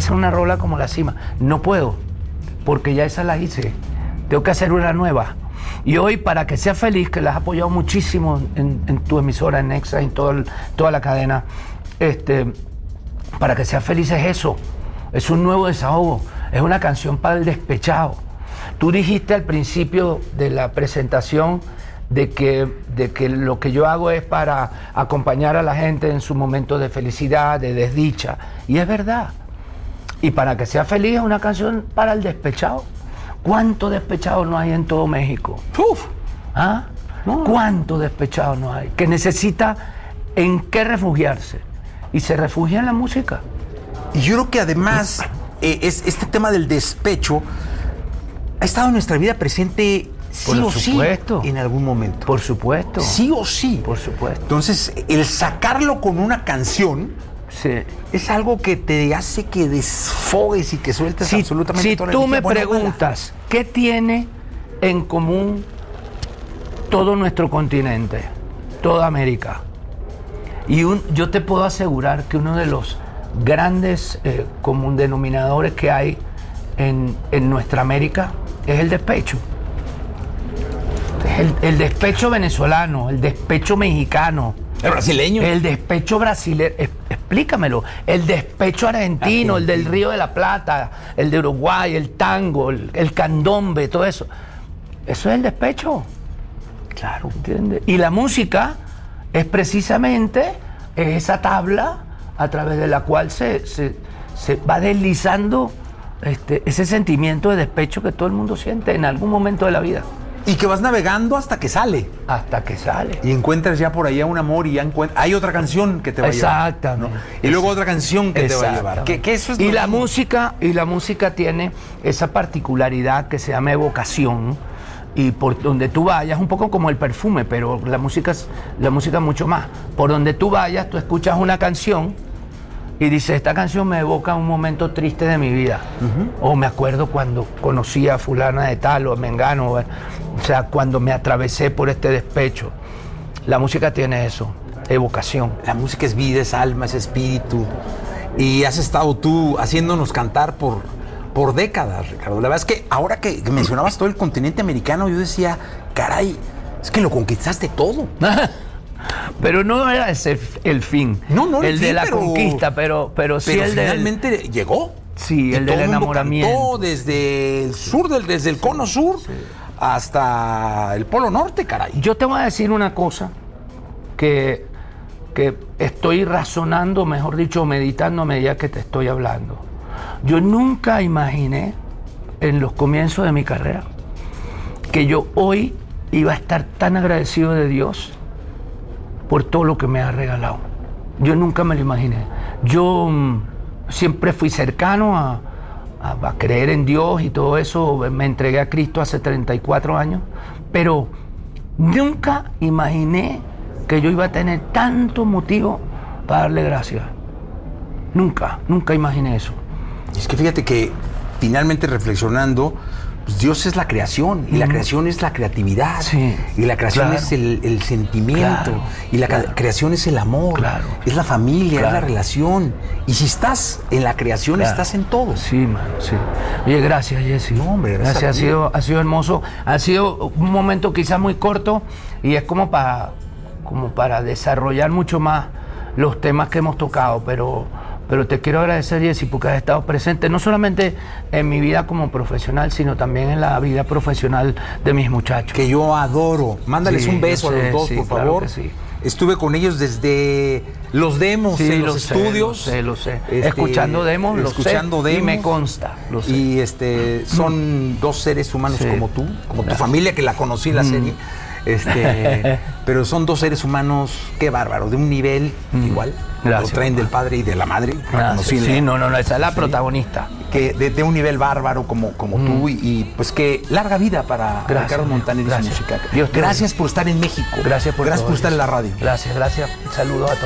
hacer una rola como La Cima. No puedo, porque ya esa la hice. Tengo que hacer una nueva. Y hoy, para que seas feliz, que la has apoyado muchísimo en tu emisora, en Nexa, en toda la cadena, para que seas feliz es eso. Es un nuevo desahogo. Es una canción para el despechado. Tú dijiste al principio de la presentación de que lo que yo hago es para acompañar a la gente en su momento de felicidad, de desdicha. Y es verdad. Y para que sea feliz es una canción para el despechado. ¿Cuántos despechados no hay en todo México? ¡Uf! ¿Ah? No. ¿Cuántos despechados no hay? Que necesita en qué refugiarse. Y se refugia en la música. Y yo creo que además este tema del despecho ha estado en nuestra vida presente sí o sí en algún momento. Por supuesto. Sí o sí. Por supuesto. Entonces, el sacarlo con una canción es algo que te hace que desfogues y que sueltes absolutamente toda la energía. Si tú me preguntas, ¿qué tiene en común todo nuestro continente, toda América? Y yo te puedo asegurar que uno de los grandes común denominadores que hay en nuestra América es el despecho. El despecho venezolano, el despecho mexicano. ¿El brasileño? El despecho brasileño, explícamelo. El despecho argentino, el del Río de la Plata, el de Uruguay, el tango, el candombe, todo eso. Eso es el despecho. Claro, ¿entiendes? Y la música es precisamente esa tabla a través de la cual se va deslizando ese sentimiento de despecho que todo el mundo siente en algún momento de la vida. Y que vas navegando hasta que sale. Hasta que sale. Y encuentras ya por allá un amor y ya hay otra canción que te va a llevar. Exactamente. ¿No? Y luego otra canción que te va a llevar. Que eso es la música tiene esa particularidad que se llama evocación. Y por donde tú vayas, un poco como el perfume, pero la música mucho más. Por donde tú vayas, tú escuchas una canción y dices, esta canción me evoca un momento triste de mi vida. O me acuerdo cuando conocí a fulana de tal o mengano. O sea, cuando me atravesé por este despecho. La música tiene eso, evocación. La música es vida, es alma, es espíritu. Y has estado tú haciéndonos cantar por décadas, Ricardo. La verdad es que ahora que mencionabas todo el continente americano, yo decía, caray, es que lo conquistaste todo. Pero no era ese el fin. No el de la conquista, pero sí el de... finalmente llegó. Sí, el del enamoramiento. Cantó desde el sur, desde el cono sur hasta el polo norte, caray. Yo te voy a decir una cosa que estoy razonando, mejor dicho, meditando a medida que te estoy hablando. Yo nunca imaginé en los comienzos de mi carrera que yo hoy iba a estar tan agradecido de Dios por todo lo que me ha regalado. Yo nunca me lo imaginé. Yo siempre fui cercano a creer en Dios y todo eso. Me entregué a Cristo hace 34 años, pero nunca imaginé que yo iba a tener tanto motivo para darle gracias. Nunca imaginé eso. Es que fíjate que finalmente reflexionando, pues Dios es la creación y la creación es la creatividad y la creación es el sentimiento y la creación es el amor, es la familia, es la relación. Y si estás en la creación, estás en todo. Sí, mano, sí. Oye, gracias, Jesse. No, hombre, gracias. Ha sido hermoso. Ha sido un momento quizás muy corto y es como para desarrollar mucho más los temas que hemos tocado, pero te quiero agradecer, Jesse, porque has estado presente no solamente en mi vida como profesional, sino también en la vida profesional de mis muchachos. Que yo adoro. Mándales un beso a los dos, por favor. Claro que sí. Estuve con ellos desde los demos en los estudios. Lo sé. Escuchando demos, y me consta. Lo sé. Y son dos seres humanos como tú, como tu familia, que la conocí en la serie. Pero son dos seres humanos, qué bárbaro, de un nivel igual. Gracias, lo traen del padre y de la madre. Sí, no, esa es la protagonista. Que de un nivel bárbaro como tú y pues que larga vida para Ricardo Montaner y su música. Gracias por estar en México. Gracias por estar en la radio. Gracias. Saludos a todos.